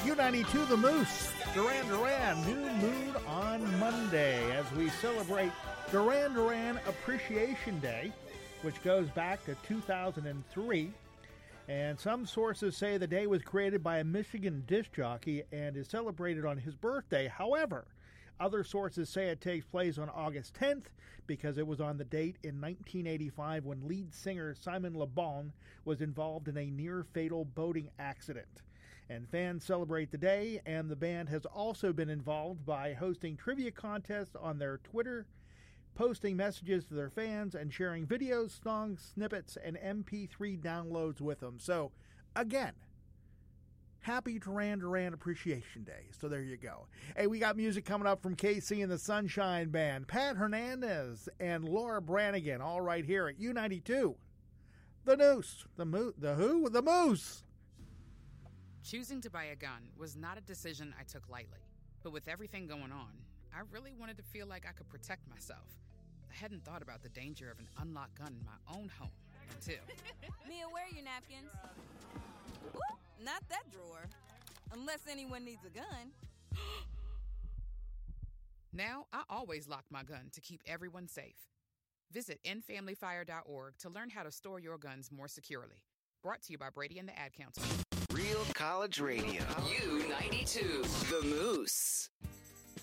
U92 The Moose, Duran Duran, New Mood on Monday as we celebrate Duran Duran Appreciation Day, which goes back to 2003. And some sources say the day was created by a Michigan disc jockey and is celebrated on his birthday. However, other sources say it takes place on August 10th because it was on the date in 1985 when lead singer Simon Le Bon was involved in a near-fatal boating accident. And fans celebrate the day, and the band has also been involved by hosting trivia contests on their Twitter, posting messages to their fans, and sharing videos, songs, snippets, and MP3 downloads with them. So, again, happy Duran Duran Appreciation Day. So there you go. Hey, we got music coming up from KC and the Sunshine Band, Pat Hernandez, and Laura Branigan, all right here at U92. The Noose. The who? The Moose. Choosing to buy a gun was not a decision I took lightly. But with everything going on, I really wanted to feel like I could protect myself. I hadn't thought about the danger of an unlocked gun in my own home until... Mia, where are your napkins? Ooh, not that drawer. Unless anyone needs a gun. Now, I always lock my gun to keep everyone safe. Visit endfamilyfire.org to learn how to store your guns more securely. Brought to you by Brady and the Ad Council. Real College Radio. U92. The Moose.